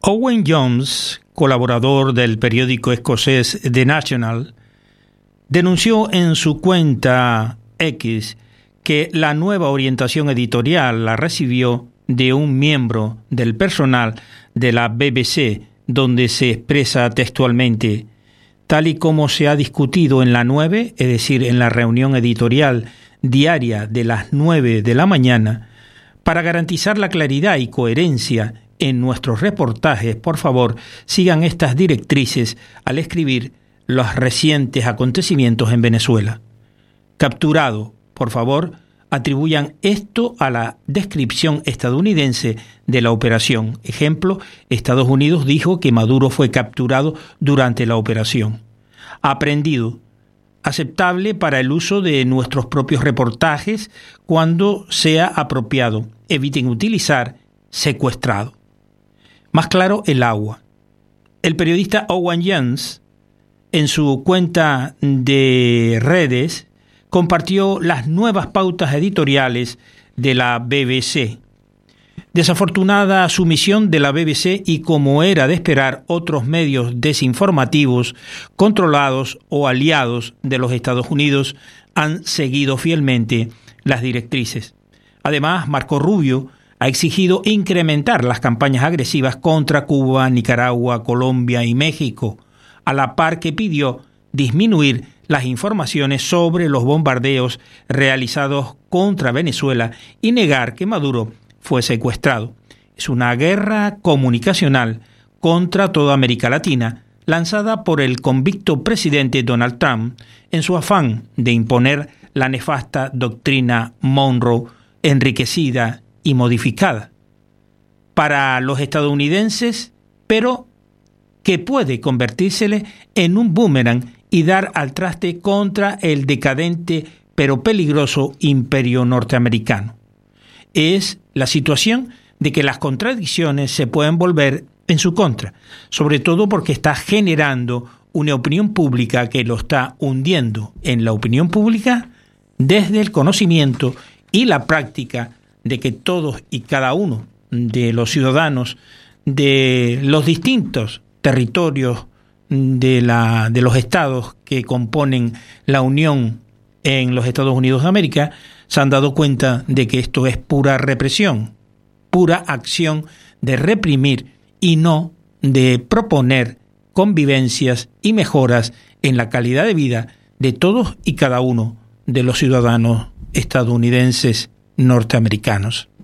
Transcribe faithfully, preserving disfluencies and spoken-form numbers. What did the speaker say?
Owen Jones, colaborador del periódico escocés The National, denunció en su cuenta X que la nueva orientación editorial la recibió de un miembro del personal de la B B C, donde se expresa textualmente: tal y como se ha discutido en la nueve, es decir, en la reunión editorial diaria de las nueve de la mañana, para garantizar la claridad y coherencia en nuestros reportajes, por favor, sigan estas directrices al escribir los recientes acontecimientos en Venezuela. Capturado, por favor, atribuyan esto a la descripción estadounidense de la operación. Ejemplo, Estados Unidos dijo que Maduro fue capturado durante la operación. Aprendido. Aceptable para el uso de nuestros propios reportajes cuando sea apropiado. Eviten utilizar secuestrado. Más claro, el agua. El periodista Owen Jones, en su cuenta de redes, compartió las nuevas pautas editoriales de la B B C. Desafortunada sumisión de la B B C y, como era de esperar, otros medios desinformativos controlados o aliados de los Estados Unidos han seguido fielmente las directrices. Además, Marco Rubio ha exigido incrementar las campañas agresivas contra Cuba, Nicaragua, Colombia y México, a la par que pidió disminuir las informaciones sobre los bombardeos realizados contra Venezuela y negar que Maduro fue secuestrado. Es una guerra comunicacional contra toda América Latina, lanzada por el convicto presidente Donald Trump en su afán de imponer la nefasta doctrina Monroe, enriquecida y modificada para los estadounidenses, pero que puede convertírsele en un boomerang y dar al traste contra el decadente pero peligroso imperio norteamericano. Es la situación de que las contradicciones se pueden volver en su contra, sobre todo porque está generando una opinión pública que lo está hundiendo en la opinión pública desde el conocimiento y la práctica de que todos y cada uno de los ciudadanos de los distintos territorios de, la, de los estados que componen la Unión en los Estados Unidos de América se han dado cuenta de que esto es pura represión, pura acción de reprimir y no de proponer convivencias y mejoras en la calidad de vida de todos y cada uno de los ciudadanos estadounidenses norteamericanos.